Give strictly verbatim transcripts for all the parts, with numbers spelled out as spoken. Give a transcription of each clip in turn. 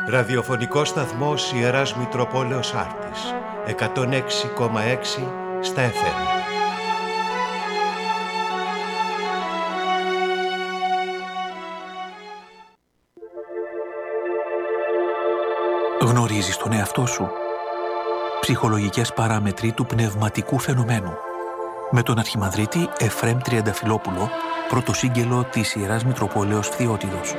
Ραδιοφωνικός σταθμός Ιεράς Μητροπόλεως Άρτης, εκατόν έξι κόμμα έξι στα εφ εμ. Γνωρίζεις τον εαυτό σου? Ψυχολογικές παράμετροι του πνευματικού φαινομένου. Με τον Αρχιμανδρίτη Εφραίμ Τριανταφυλόπουλο, πρωτοσύγγελο της Ιεράς Μητροπόλεως Φθιώτιδος.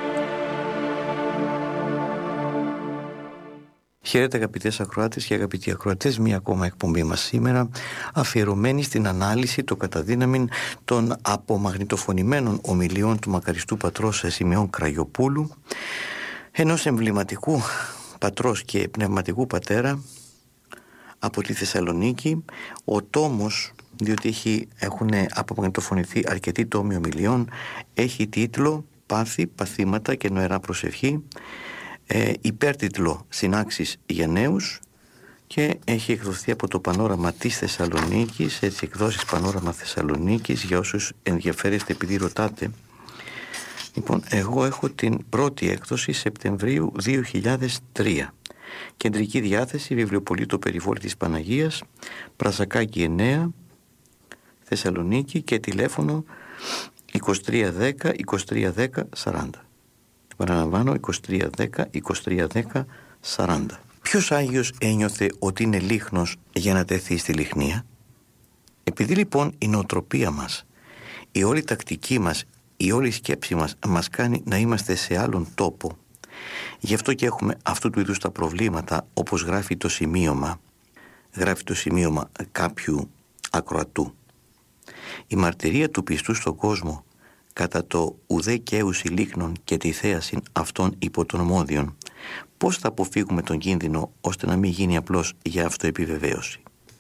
Χαίρετε αγαπητές ακροάτες και αγαπητοί ακροατές, μία ακόμα εκπομπή μας σήμερα αφιερωμένη στην ανάλυση το καταδύναμιν των απομαγνητοφωνημένων ομιλιών του μακαριστού πατρός Σημεών Κραγιοπούλου, ενός εμβληματικού πατρός και πνευματικού πατέρα από τη Θεσσαλονίκη. Ο τόμος, διότι έχει, έχουν απομαγνητοφωνηθεί αρκετοί τόμοι ομιλιών, έχει τίτλο «Πάθη, παθήματα και νοερά προσευχή», ε, υπέρτιτλο «Συνάξεις για νέους» και έχει εκδοθεί από το Πανόραμα της Θεσσαλονίκης, έτσι εκδόσεις Πανόραμα Θεσσαλονίκης, για όσους ενδιαφέρεστε επειδή ρωτάτε. Λοιπόν, εγώ έχω την πρώτη έκδοση Σεπτεμβρίου δύο χιλιάδες τρία. Κεντρική διάθεση, βιβλιοπωλείο Περιβόλη της Παναγίας, Πρασακάκη εννέα, Θεσσαλονίκη, και τηλέφωνο είκοσι τρία δέκα είκοσι τρία δέκα σαράντα. Παραλαμβάνω, είκοσι τρία δέκα είκοσι τρία δέκα σαράντα. Ποιος Άγιος ένιωθε ότι είναι λίχνος για να τεθεί στη λιχνία? Επειδή λοιπόν η νοοτροπία μας, η όλη τακτική μας, η όλη σκέψη μας μας κάνει να είμαστε σε άλλον τόπο, γι' αυτό και έχουμε αυτού του είδους τα προβλήματα, όπως γράφει το σημείωμα, γράφει το σημείωμα κάποιου ακροατού. Η μαρτυρία του πιστού στον κόσμο κατά το ουδέ καίουσι λίχνων και τη θέασιν αυτών υπό των μόδιων, πώς θα αποφύγουμε τον κίνδυνο ώστε να μην γίνει απλώς για αυτοεπιβεβαίωση?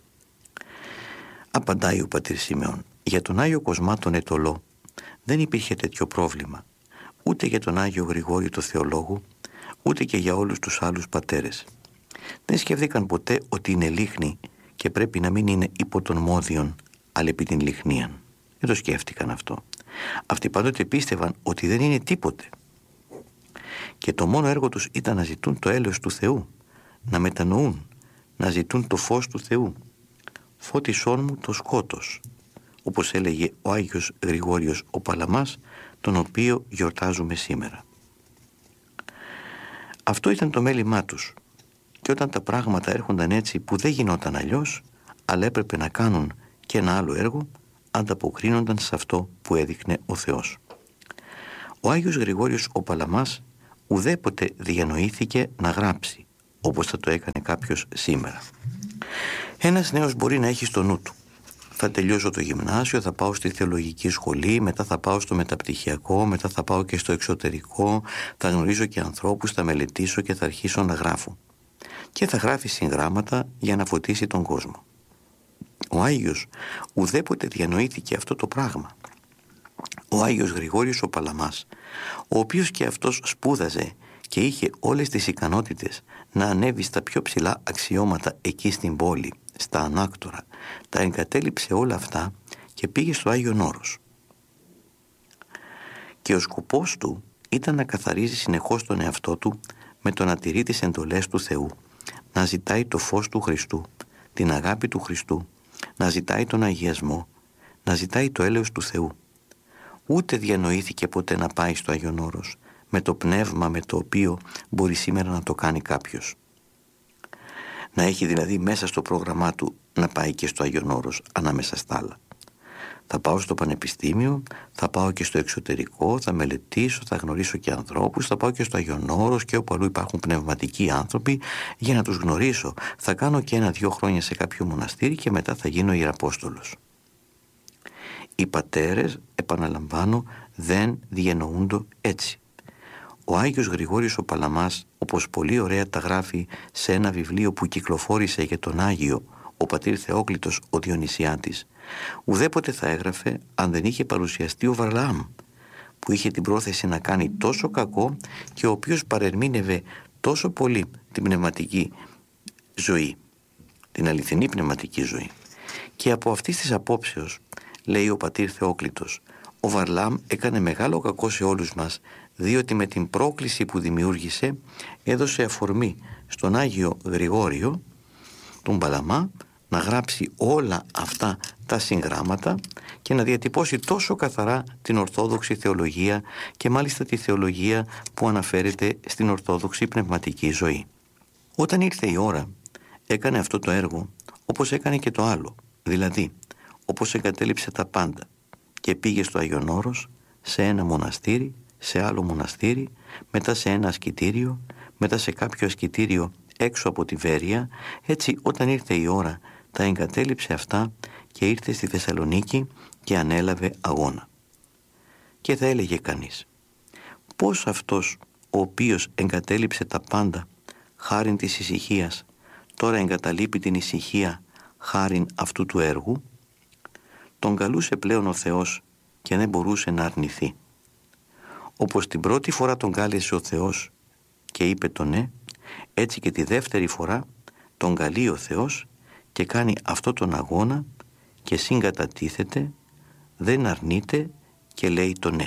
Απαντάει ο πατήρ Σημεών: για τον Άγιο Κοσμά τον Ετωλό δεν υπήρχε τέτοιο πρόβλημα, ούτε για τον Άγιο Γρηγόριο το Θεολόγο, ούτε και για όλους τους άλλους πατέρες. Δεν σκέφτηκαν ποτέ ότι είναι λίχνη και πρέπει να μην είναι υπό των μόδιων, αλλά επί την λιχνίαν. Δεν το σκέφτηκαν αυτό. Αυτοί πάντοτε πίστευαν ότι δεν είναι τίποτε. Και το μόνο έργο τους ήταν να ζητούν το έλεος του Θεού, να μετανοούν, να ζητούν το φως του Θεού. «Φώτισόν μου το σκότος», όπως έλεγε ο Άγιος Γρηγόριος ο Παλαμάς, τον οποίο γιορτάζουμε σήμερα. Αυτό ήταν το μέλημά τους. Και όταν τα πράγματα έρχονταν έτσι που δεν γινόταν αλλιώς, αλλά έπρεπε να κάνουν και ένα άλλο έργο, ανταποκρίνονταν σε αυτό που έδειχνε ο Θεός. Ο Άγιος Γρηγόριος ο Παλαμάς ουδέποτε διανοήθηκε να γράψει, όπως θα το έκανε κάποιος σήμερα. Ένας νέος μπορεί να έχει στο νου του: θα τελειώσω το γυμνάσιο, θα πάω στη θεολογική σχολή, μετά θα πάω στο μεταπτυχιακό, μετά θα πάω και στο εξωτερικό, θα γνωρίζω και ανθρώπους, θα μελετήσω και θα αρχίσω να γράφω. Και θα γράφει συγγράμματα για να φωτίσει τον κόσμο. Ο Άγιος ουδέποτε διανοήθηκε αυτό το πράγμα. Ο Άγιος Γρηγόριος ο Παλαμάς, ο οποίος και αυτός σπούδαζε και είχε όλες τις ικανότητες να ανέβει στα πιο ψηλά αξιώματα εκεί στην πόλη, στα ανάκτορα, τα εγκατέλειψε όλα αυτά και πήγε στο Άγιον Όρος. Και ο σκοπός του ήταν να καθαρίζει συνεχώς τον εαυτό του με το να τηρεί τις εντολές του Θεού, να ζητάει το φως του Χριστού, την αγάπη του Χριστού, να ζητάει τον αγιασμό, να ζητάει το έλεος του Θεού. Ούτε διανοήθηκε ποτέ να πάει στο Άγιον Όρος με το πνεύμα με το οποίο μπορεί σήμερα να το κάνει κάποιος. Να έχει δηλαδή μέσα στο πρόγραμμά του να πάει και στο Άγιον Όρος ανάμεσα στα άλλα. Θα πάω στο πανεπιστήμιο, θα πάω και στο εξωτερικό, θα μελετήσω, θα γνωρίσω και ανθρώπους, θα πάω και στο Άγιον Όρος και όπου αλλού υπάρχουν πνευματικοί άνθρωποι για να τους γνωρίσω. Θα κάνω και ένα-δυο χρόνια σε κάποιο μοναστήρι και μετά θα γίνω ιεραπόστολος. Οι πατέρες, επαναλαμβάνω, δεν διανοούνται έτσι. Ο Άγιος Γρηγόριος ο Παλαμάς, όπως πολύ ωραία τα γράφει σε ένα βιβλίο που κυκλοφόρησε για τον Άγιο ο πατήρ Θεόκλητος ο Διονυσιάτης, ουδέποτε θα έγραφε αν δεν είχε παρουσιαστεί ο Βαρλάμ, που είχε την πρόθεση να κάνει τόσο κακό και ο οποίος παρερμήνευε τόσο πολύ την πνευματική ζωή, την αληθινή πνευματική ζωή. Και από αυτής της απόψεως, λέει ο πατήρ Θεόκλητος, ο Βαρλάμ έκανε μεγάλο κακό σε όλους μας, διότι με την πρόκληση που δημιούργησε έδωσε αφορμή στον Άγιο Γρηγόριο, τον Παλαμά, να γράψει όλα αυτά τα συγγράμματα και να διατυπώσει τόσο καθαρά την Ορθόδοξη θεολογία και μάλιστα τη θεολογία που αναφέρεται στην Ορθόδοξη πνευματική ζωή. Όταν ήρθε η ώρα, έκανε αυτό το έργο όπως έκανε και το άλλο, δηλαδή όπως εγκατέλειψε τα πάντα και πήγε στο Άγιον Όρος, σε ένα μοναστήρι, σε άλλο μοναστήρι, μετά σε ένα ασκητήριο, μετά σε κάποιο ασκητήριο έξω από τη Βέρεια. Έτσι όταν ήρθε η ώρα τα εγκατέλειψε αυτά και ήρθε στη Θεσσαλονίκη και ανέλαβε αγώνα. Και θα έλεγε κανείς, πώς αυτός ο οποίος εγκατέλειψε τα πάντα χάριν της ησυχίας τώρα εγκαταλείπει την ησυχία χάριν αυτού του έργου? Τον καλούσε πλέον ο Θεός και δεν μπορούσε να αρνηθεί. Όπως την πρώτη φορά τον κάλεσε ο Θεός και είπε το ναι, έτσι και τη δεύτερη φορά τον καλεί ο Θεός και κάνει αυτό τον αγώνα και συγκατατίθεται, δεν αρνείται και λέει το ναι.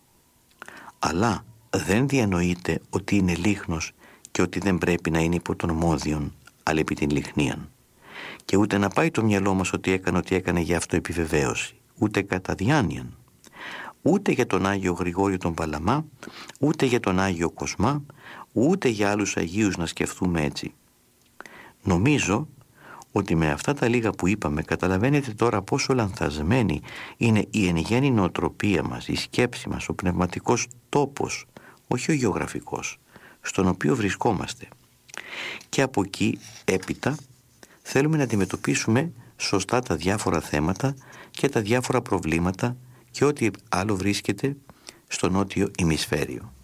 Αλλά δεν διανοείται ότι είναι λίχνος και ότι δεν πρέπει να είναι υπό τον μόδιον, αλλά επί την λιχνίαν. Και ούτε να πάει το μυαλό μας ότι έκανε ό,τι έκανε για αυτό επιβεβαίωση, ούτε κατά διάνοιαν. Ούτε για τον Άγιο Γρηγόριο τον Παλαμά, ούτε για τον Άγιο Κοσμά, ούτε για άλλους Αγίους να σκεφτούμε έτσι. Νομίζω ότι με αυτά τα λίγα που είπαμε καταλαβαίνετε τώρα πόσο λανθασμένη είναι η εν γέννη νοοτροπία μας, η σκέψη μας, ο πνευματικός τόπος, όχι ο γεωγραφικός, στον οποίο βρισκόμαστε. Και από εκεί έπειτα θέλουμε να αντιμετωπίσουμε σωστά τα διάφορα θέματα και τα διάφορα προβλήματα και ό,τι άλλο βρίσκεται στο νότιο ημισφαίριο.